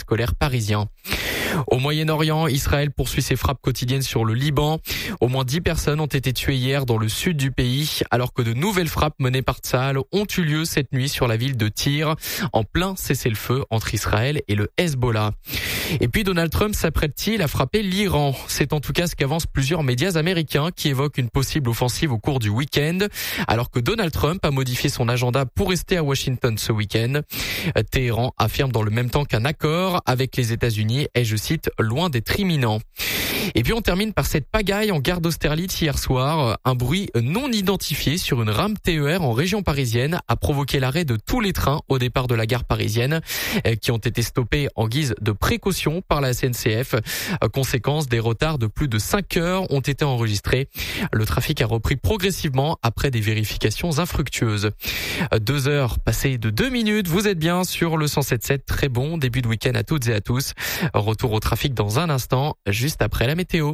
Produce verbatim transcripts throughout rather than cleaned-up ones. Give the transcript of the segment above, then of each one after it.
scolaires parisiens. Au Moyen-Orient, Israël poursuit ses frappes quotidiennes sur le Liban. Au moins dix personnes ont été tuées hier dans le sud du pays, alors que de nouvelles frappes menées par Tsahal ont eu lieu cette nuit sur la ville de Tyr, en plein cessez-le-feu entre Israël et le Hezbollah. Et puis Donald Trump s'apprête-t-il à frapper l'Iran? C'est en tout cas ce qu'avancent plusieurs médias américains qui évoquent une possible offensive au cours du week-end, alors que Donald Trump a modifié son agenda pour rester à Washington ce week-end. Téhéran affirme dans le même temps qu'un accord avec les États-Unis est, je cite, loin d'être imminent. Et puis on termine par cette pagaille en gare d'Austerlitz hier soir. Un bruit non identifié sur une rame T E R en région parisienne a provoqué l'arrêt de tous les trains au départ de la gare parisienne qui ont été stoppés en guise de précaution par la S N C F. Conséquence, des retards de plus de cinq heures ont été enregistrés. Le trafic a repris progressivement après des vérifications infructueuses. Deux heures passées de deux minutes, vous êtes bien sur le cent sept sept. Très bon début de week-end à toutes et à tous. Retour au trafic dans un instant, juste après la météo.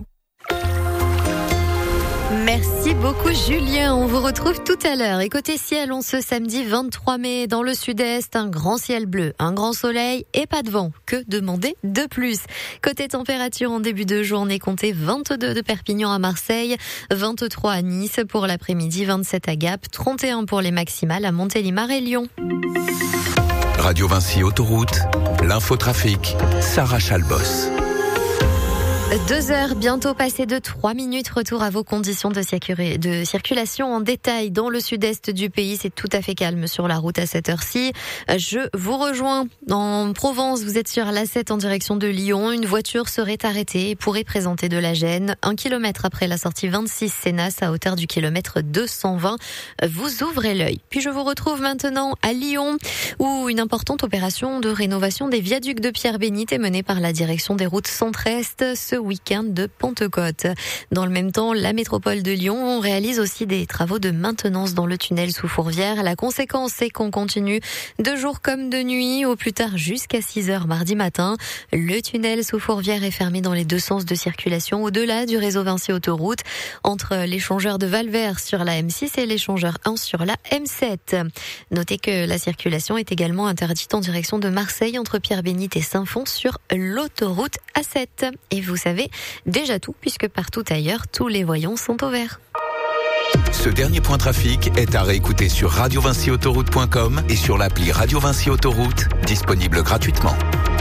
Merci beaucoup Julien, on vous retrouve tout à l'heure. Et côté ciel, on ce samedi vingt-trois mai, dans le sud-est, un grand ciel bleu, un grand soleil et pas de vent. Que demander de plus? Côté température, en début de journée, comptez vingt-deux de Perpignan à Marseille, vingt-trois à Nice pour l'après-midi, vingt-sept à Gap, trente et un pour les maximales à Montélimar et Lyon. Radio Vinci Autoroute, l'infotrafic, Sarah Chalbos. Deux heures bientôt passées de trois minutes. Retour à vos conditions de, circula- de circulation en détail dans le sud-est du pays. C'est tout à fait calme sur la route à cette heure-ci. Je vous rejoins en Provence. Vous êtes sur l'A sept en direction de Lyon. Une voiture serait arrêtée et pourrait présenter de la gêne. Un kilomètre après la sortie vingt-six Sénas à hauteur du kilomètre deux cent vingt. Vous ouvrez l'œil. Puis je vous retrouve maintenant à Lyon où une importante opération de rénovation des viaducs de Pierre-Bénite est menée par la direction des routes centre-est ce week-end de Pentecôte. Dans le même temps, la métropole de Lyon réalise aussi des travaux de maintenance dans le tunnel sous Fourvière. La conséquence, c'est qu'on continue de jour comme de nuit, au plus tard jusqu'à six heures mardi matin. Le tunnel sous Fourvière est fermé dans les deux sens de circulation au-delà du réseau Vinci Autoroute, entre l'échangeur de Valvert sur la M six et l'échangeur un sur la M sept. Notez que la circulation est également interdite en direction de Marseille entre Pierre-Bénite et Saint-Fons sur l'autoroute A sept. Et vous savez déjà tout, puisque partout ailleurs, tous les voyants sont au vert. Ce dernier point trafic est à réécouter sur radio vinci autoroute point com et sur l'appli Radio Vinci Autoroute, disponible gratuitement.